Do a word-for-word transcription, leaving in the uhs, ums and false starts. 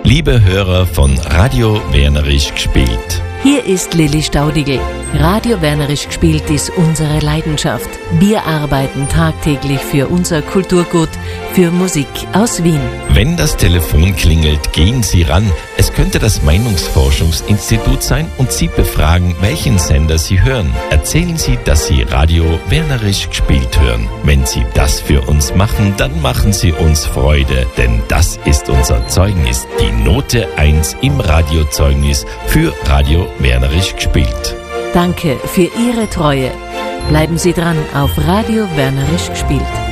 Liebe Hörer von Radio Wernerisch gespielt. Hier ist Lilly Staudigl. Radio Wernerisch gespielt ist unsere Leidenschaft. Wir arbeiten tagtäglich für unser Kulturgut, für Musik aus Wien. Wenn das Telefon klingelt, gehen Sie ran. Es könnte das Meinungsforschungsinstitut sein und Sie befragen, welchen Sender Sie hören. Erzählen Sie, dass Sie Radio Wernerisch gespielt hören. Wenn Sie das für uns machen, dann machen Sie uns Freude, denn das ist unser Zeugnis, die Note eins im Radiozeugnis für Radio Wernerisch gespielt. Danke für Ihre Treue. Bleiben Sie dran auf Radio Wernerisch gespielt.